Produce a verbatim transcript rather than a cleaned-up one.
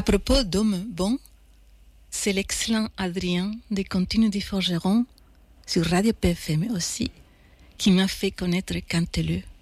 propos d'hommes bons, c'est l'excellent Adrien des Continues du Forgeron, sur Radio P F M aussi, qui m'a fait connaître Canteleu.